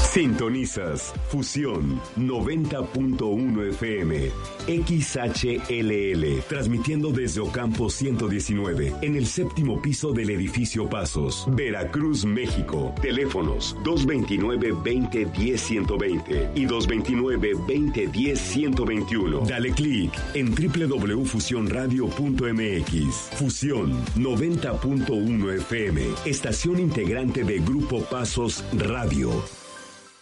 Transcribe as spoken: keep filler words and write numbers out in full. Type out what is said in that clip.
Sintonizas Fusión noventa punto uno F M, X H L L, transmitiendo desde Ocampo ciento diecinueve, en el séptimo piso del edificio Pasos, Veracruz, México. Teléfonos dos veintinueve, veinte, diez, ciento veinte y dos veintinueve, veinte, diez, ciento veintiuno. Dale clic en doble u doble u doble u punto fusión radio punto m x. Fusión noventa punto uno F M, estación integrante de Grupo Pasos Radio.